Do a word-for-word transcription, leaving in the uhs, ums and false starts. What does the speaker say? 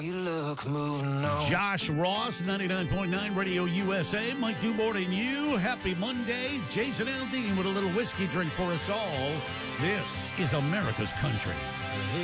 You look, moving on. Josh Ross, ninety-nine point nine Radio U S A. Mike Dubort and you. Happy Monday. Jason Aldean with a little whiskey drink for us all. This is America's Country.